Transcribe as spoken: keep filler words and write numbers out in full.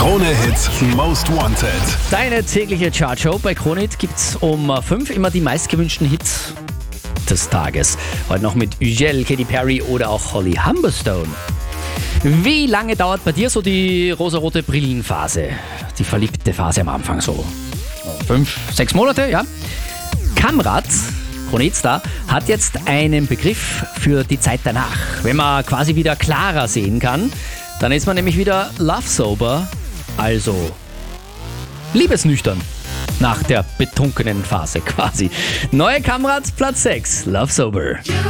Krone-Hit Most Wanted. Deine tägliche Chartshow bei Krone-Hit gibt's um fünf immer die meistgewünschten Hits des Tages. Heute noch mit Ugel, Katy Perry oder auch Holly Humberstone. Wie lange dauert bei dir so die rosarote Brillenphase? Die verliebte Phase am Anfang so? Fünf, sechs Monate, ja? Kamrat, Krone-Hit-Star, hat jetzt einen Begriff für die Zeit danach. Wenn man quasi wieder klarer sehen kann, dann ist man nämlich wieder love sober, also liebesnüchtern. Nach der betrunkenen Phase quasi. Neue Kamrat, Platz sechs, Love Sober.